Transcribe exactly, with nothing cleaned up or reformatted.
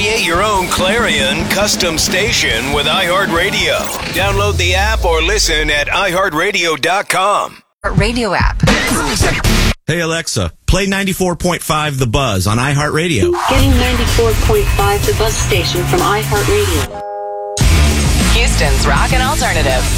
Create your own Clarion custom station with iHeartRadio. Download the app or listen at i heart radio dot com. Radio app. Hey Alexa, play ninety-four point five The Buzz on iHeartRadio. Getting ninety-four point five The Buzz station from iHeartRadio. Houston's Rock and Alternative.